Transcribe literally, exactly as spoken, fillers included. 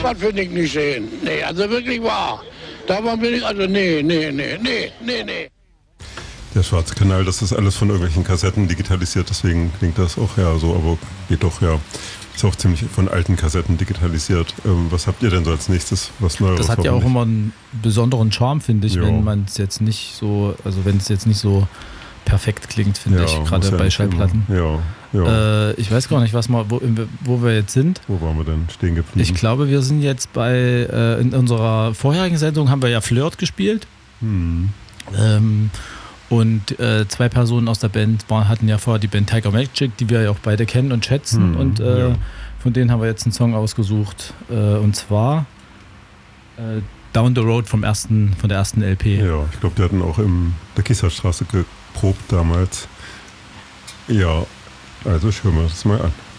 sowas finde ich nicht sehen. Nee, also wirklich wahr. Da bin ich, also nee, nee, nee, nee, nee, nee. Der Schwarze Kanal, das ist alles von irgendwelchen Kassetten digitalisiert, deswegen klingt das auch ja so, aber geht doch ja. Ist auch ziemlich von alten Kassetten digitalisiert. Ähm, was habt ihr denn so als nächstes? Was Neueres? Das hat ja auch immer einen besonderen Charme, finde ich, ja. wenn man es jetzt nicht so, also wenn es jetzt nicht so perfekt klingt, finde ja, ich, gerade ja bei Schallplatten. Ja, ja. Äh, ich weiß gar nicht, was mal, wo, wo wir jetzt sind. Wo waren wir denn stehen geblieben? Ich glaube, wir sind jetzt bei, äh, in unserer vorherigen Sendung haben wir ja Flirt gespielt. Hm. Ähm, und äh, zwei Personen aus der Band waren, hatten ja vorher die Band Tiger Magic, die wir ja auch beide kennen und schätzen. Hm, und äh, ja. von denen haben wir jetzt einen Song ausgesucht. Äh, und zwar äh, Down the Road vom ersten, von der ersten L P. Ja, ich glaube, die hatten auch in der Kieserstraße geprobt damals. Ja, also ich höre mir das mal an.